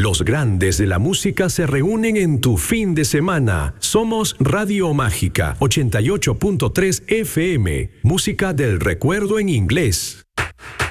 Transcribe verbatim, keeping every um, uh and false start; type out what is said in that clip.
Los grandes de la música se reúnen en tu fin de semana. Somos Radio Mágica ochenta y ocho punto tres F M. Música del recuerdo en inglés.